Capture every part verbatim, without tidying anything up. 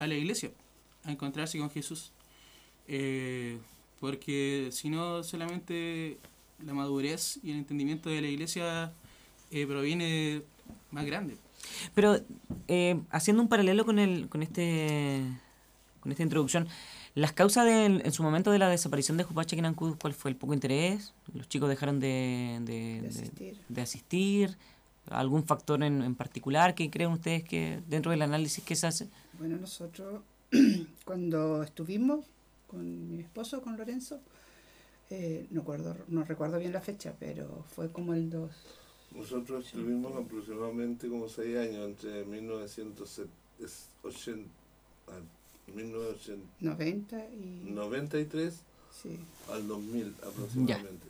a la iglesia, a encontrarse con Jesús. Eh, porque si no, solamente la madurez y el entendimiento de la iglesia eh, proviene más grande. Pero eh, haciendo un paralelo con el con este con esta introducción, las causas de, en su momento de la desaparición de Jupache en Ancud, ¿cuál fue? ¿El poco interés? ¿Los chicos dejaron de, de, de, asistir. de, de asistir? ¿Algún factor en, en particular que creen ustedes que dentro del análisis que se hace? Bueno, nosotros cuando estuvimos con mi esposo, con Lorenzo, eh, no, acuerdo, no recuerdo bien la fecha, pero fue como el dos. Nosotros estuvimos aproximadamente como seis años, entre mil novecientos ochenta, mil novecientos noventa y noventa y tres sí. al dos mil aproximadamente.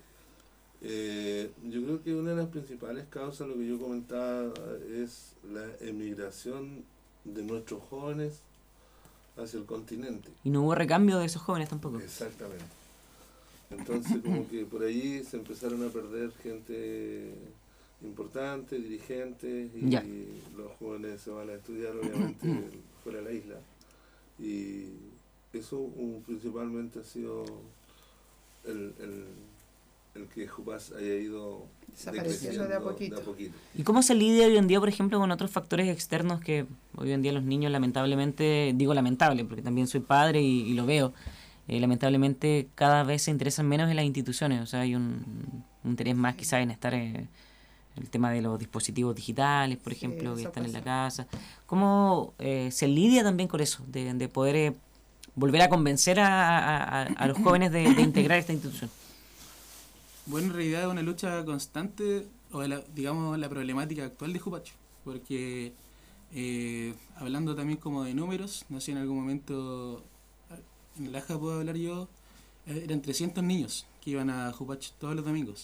Eh, yo creo que una de las principales causas, lo que yo comentaba, es la emigración de nuestros jóvenes hacia el continente. Y no hubo recambio de esos jóvenes tampoco. Exactamente. Entonces como que por ahí se empezaron a perder gente importante, dirigentes, y ya. los jóvenes se van a estudiar obviamente fuera de la isla. Y eso um, principalmente ha sido el, el, el que Jupás haya ido desapareciendo de a poquito. de a poquito. ¿Y cómo se lidia hoy en día, por ejemplo, con otros factores externos que hoy en día los niños lamentablemente, digo lamentable porque también soy padre y, y lo veo, eh, lamentablemente cada vez se interesan menos en las instituciones? O sea, hay un, un interés más quizás en estar en el tema de los dispositivos digitales, por ejemplo, sí, que están pasa. en la casa. ¿Cómo eh, se lidia también con eso, de, de poder eh, volver a convencer a, a, a los jóvenes de, de integrar esta institución? Bueno, en realidad es una lucha constante, o la, digamos la problemática actual de Jupacho, porque eh, hablando también como de números, no sé si en algún momento en Laja puedo hablar yo, eran trescientos niños que iban a Jupacho todos los domingos.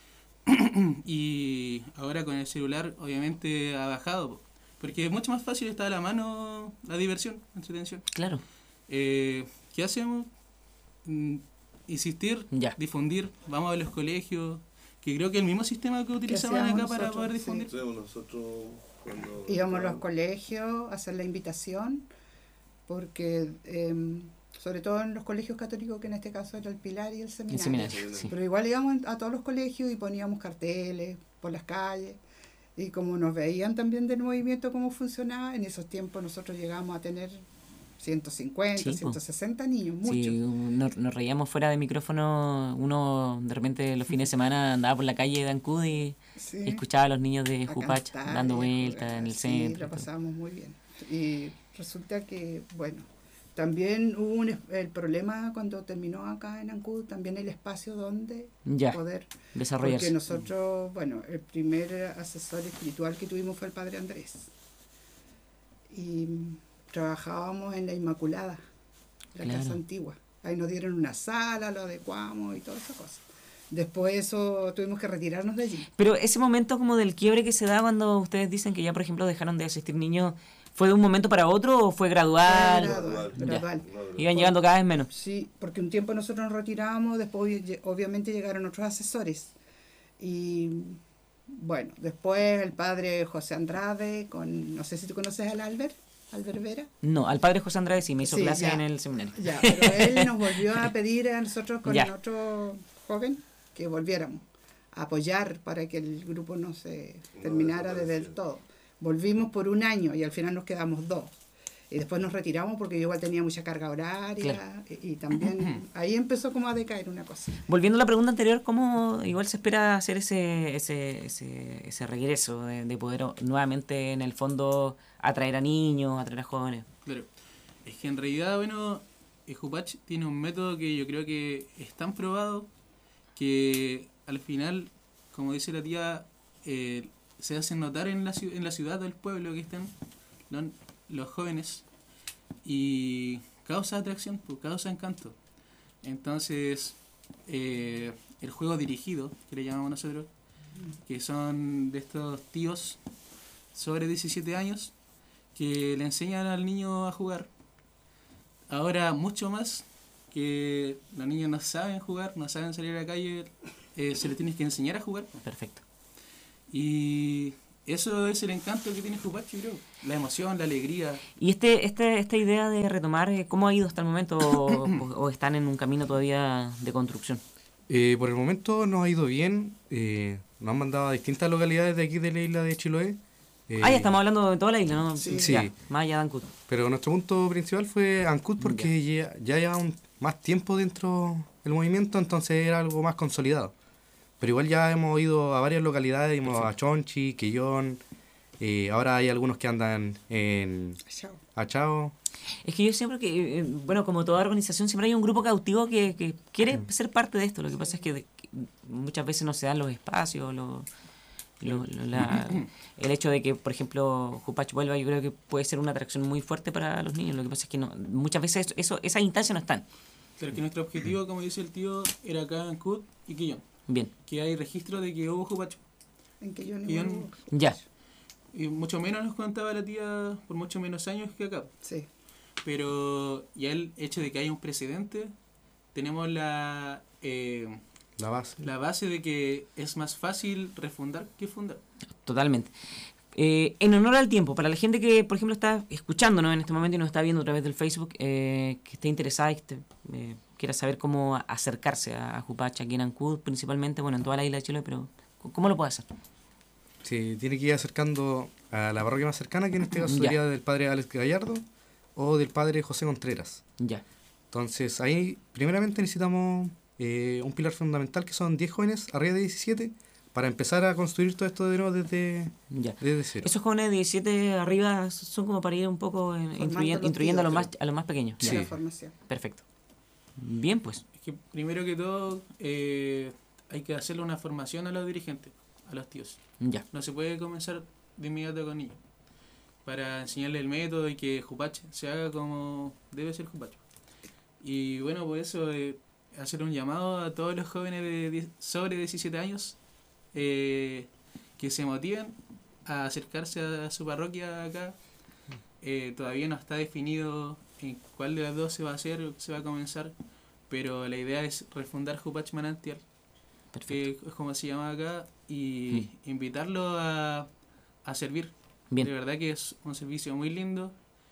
Y ahora con el celular obviamente ha bajado, porque es mucho más fácil, está a la mano la diversión, la entretención. Claro. Eh, ¿Qué hacemos? Mm, insistir, ya. difundir, vamos a los colegios, que creo que el mismo sistema que utilizaban acá nosotros, para poder difundir. Sí. Nosotros cuando íbamos a los colegios a hacer la invitación, porque eh, sobre todo en los colegios católicos, que en este caso era el Pilar y el Seminario, el seminario sí. Pero igual íbamos a todos los colegios y poníamos carteles por las calles, y como nos veían también del movimiento cómo funcionaba, en esos tiempos nosotros llegamos a tener ciento cincuenta, sí, ciento sesenta niños, muchos. Sí, nos, nos reíamos fuera de micrófono, uno de repente los fines de semana andaba por la calle de Ancud y, sí. y escuchaba a los niños de Jupach dando vueltas en el sí, centro. Sí, lo pasábamos muy bien. Y resulta que, bueno, también hubo un, el problema cuando terminó acá en Ancud, también el espacio donde ya, poder desarrollarse. Porque nosotros, bueno, el primer asesor espiritual que tuvimos fue el Padre Andrés. Y trabajábamos en la Inmaculada, la claro. casa antigua. Ahí nos dieron una sala, lo adecuamos y todas esas cosas. Después eso tuvimos que retirarnos de allí. Pero ese momento como del quiebre que se da cuando ustedes dicen que ya, por ejemplo, dejaron de asistir niños, ¿fue de un momento para otro o fue gradual? Fue gradual, gradual. Iban llegando cada vez menos. Sí, porque un tiempo nosotros nos retiramos, después obviamente llegaron otros asesores. Y bueno, después el padre José Andrade, con no sé si tú conoces al Albert. Albert Vera. No, al padre José Andrade sí, me hizo sí, clase ya, en el seminario. Ya, pero él nos volvió a pedir a nosotros con ya. otro joven que volviéramos a apoyar para que el grupo no se terminara no, desde el todo. Volvimos por un año y al final nos quedamos dos. Y después nos retiramos porque yo igual tenía mucha carga horaria claro. y, y también ahí empezó como a decaer una cosa. Volviendo a la pregunta anterior, ¿cómo igual se espera hacer ese ese ese, ese regreso de, de poder nuevamente en el fondo atraer a niños, atraer a jóvenes? Claro, es que en realidad, bueno, el Jupach tiene un método que yo creo que es tan probado que al final, como dice la tía, eh, se hacen notar en la, en la ciudad o el pueblo que están los, los jóvenes y causa atracción, pues, causa encanto. Entonces, eh, el juego dirigido, que le llamamos nosotros, que son de estos tíos sobre diecisiete años que le enseñan al niño a jugar. Ahora, mucho más que los niños no saben jugar, no saben salir a la calle, eh, se les tiene que enseñar a jugar. Perfecto. Y eso es el encanto que tiene Jupache, creo. La emoción, la alegría. Y este, este, esta idea de retomar, ¿cómo ha ido hasta el momento o, o están en un camino todavía de construcción? Eh, por el momento nos ha ido bien. Eh, nos han mandado a distintas localidades de aquí de la isla de Chiloé. Eh, ah, ya estamos hablando de toda la isla, ¿no? Sí. Ya, más allá de Ancud. Pero nuestro punto principal fue Ancud porque ya, ya lleva un, más tiempo dentro del movimiento, entonces era algo más consolidado. Pero igual ya hemos ido a varias localidades, hemos a Chonchi, Quillón, eh, ahora hay algunos que andan en Achao. Es que yo siempre que, eh, bueno, como toda organización, siempre hay un grupo cautivo que, que quiere ser parte de esto. Lo que pasa es que, de, que muchas veces no se dan los espacios, lo, lo, lo, la, el hecho de que, por ejemplo, Jupache vuelva, yo creo que puede ser una atracción muy fuerte para los niños. Lo que pasa es que no, muchas veces eso, eso, esas instancias no están. Pero que nuestro objetivo, como dice el tío, era acá en Cut y Quillón. Bien. Que hay registro de que hubo Jupache. En Quillón, Quillón ya. Y mucho menos nos contaba la tía por mucho menos años que acá. Sí. Pero ya el hecho de que haya un precedente, tenemos la eh, la base la base de que es más fácil refundar que fundar. Totalmente. Eh, en honor al tiempo, para la gente que, por ejemplo, está escuchándonos en este momento y nos está viendo a través del Facebook, eh, que esté interesada y que esté, eh, quiera saber cómo acercarse a, a Jupache aquí en Ancud, principalmente, bueno, en toda la isla de Chiloé, pero ¿cómo lo puede hacer? Sí, tiene que ir acercando a la parroquia más cercana, que en este caso sería del padre Alex Gallardo o del padre José Contreras. Ya. Entonces, ahí primeramente necesitamos eh, un pilar fundamental que son diez jóvenes arriba de diecisiete para empezar a construir todo esto de nuevo desde, ya. desde cero. Esos jóvenes de diecisiete arriba son como para ir un poco instruyendo, instruyendo a los más a los más pequeños. Sí. Ya. La formación. Perfecto. Bien, pues. Es que primero que todo eh, hay que hacerle una formación a los dirigentes, a los tíos. Ya. No se puede comenzar de inmediato con niños. Para enseñarle el método y que Jupache se haga como debe ser Jupache. Y bueno, por eso eh, hacer un llamado a todos los jóvenes de diez, sobre diecisiete años eh, que se motiven a acercarse a su parroquia acá. Eh, todavía no está definido en cuál de las dos se va a hacer, se va a comenzar, pero la idea es refundar Jupache Manantial, que es como se llama acá, y mm. invitarlo a, a servir. Bien. De verdad que es un servicio muy lindo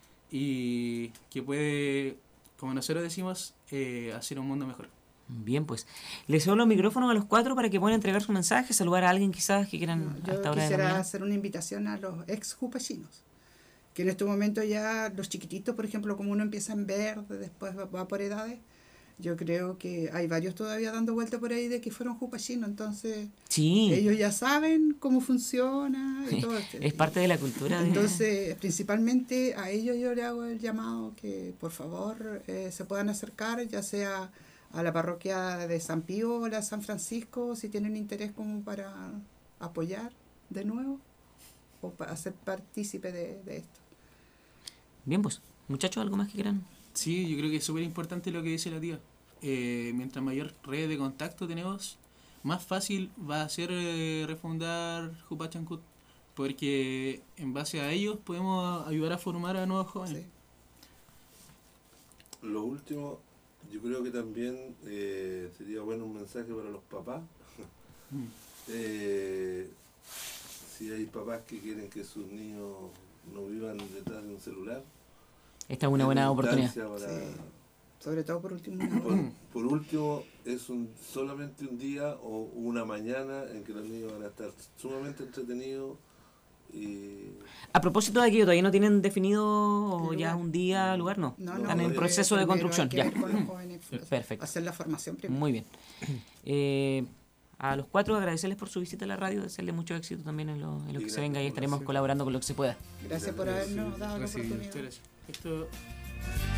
y que puede, como nosotros decimos, eh, hacer un mundo mejor. Bien, pues. Les cedo los micrófonos a los cuatro para que puedan entregar su mensaje, saludar a alguien quizás que quieran no, hasta ahora. Yo quisiera hacer una invitación a los ex jupachinos, que en este momento ya los chiquititos, por ejemplo, como uno empieza en verde, después va, va por edades. Yo creo que hay varios todavía dando vuelta por ahí de que fueron jupachinos, entonces sí. ellos ya saben cómo funciona y todo esto. Es parte de la cultura. Entonces, de... principalmente a ellos yo le hago el llamado que por favor eh, se puedan acercar, ya sea a la parroquia de San Pío o la San Francisco, si tienen interés como para apoyar de nuevo o para ser partícipe de, de esto. Bien, pues, muchachos, ¿algo más que quieran? Sí, yo creo que es súper importante lo que dice la tía. Eh, mientras mayor red de contacto tenemos, más fácil va a ser eh, refundar Jupache Ancud, porque en base a ellos podemos ayudar a formar a nuevos jóvenes. Sí. Lo último, yo creo que también eh, sería bueno un mensaje para los papás. Mm. eh, si hay papás que quieren que sus niños no vivan detrás de un celular, esta es una buena oportunidad. Para, sí. Sobre todo por último. Por, por último, es un solamente un día o una mañana en que los niños van a estar sumamente entretenidos. Y... A propósito de aquello, ¿todavía no tienen definido ya un día, lugar? No, no, no están en proceso de construcción. Ya. Con los jóvenes, perfecto. Hacer la formación primero. Muy bien. Eh, a los cuatro agradecerles por su visita a la radio, desearles mucho éxito también en lo, en lo que se venga y estaremos colaborando con lo que se pueda. Gracias por habernos dado la oportunidad. Esto